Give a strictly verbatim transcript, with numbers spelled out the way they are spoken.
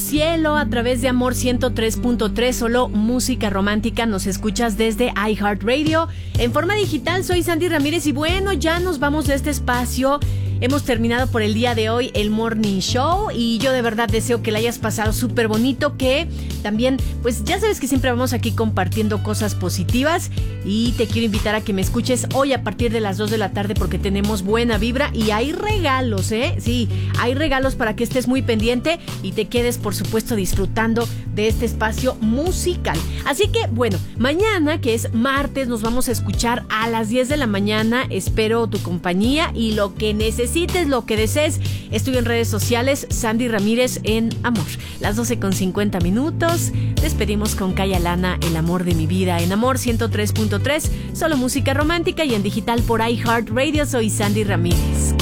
cielo a través de Amor ciento tres punto tres, solo música romántica. Nos escuchas desde iHeartRadio. En forma digital, soy Sandy Ramírez y bueno, ya nos vamos de este espacio. Hemos terminado por el día de hoy el Morning Show y yo de verdad deseo que la hayas pasado súper bonito, que también, pues ya sabes que siempre vamos aquí compartiendo cosas positivas y te quiero invitar a que me escuches hoy a partir de las dos de la tarde porque tenemos buena vibra y hay regalos, ¿eh? Sí, hay regalos para que estés muy pendiente y te quedes, por supuesto, disfrutando de este espacio musical. Así que, bueno, mañana, que es martes, nos vamos a escuchar a las diez de la mañana. Espero tu compañía y lo que necesites. Necesites lo que desees. Estoy en redes sociales, Sandy Ramírez en Amor. Las doce con cincuenta minutos. Despedimos con Kaya Lana, El amor de mi vida, en Amor ciento tres punto tres. Solo música romántica y en digital por iHeartRadio. Soy Sandy Ramírez.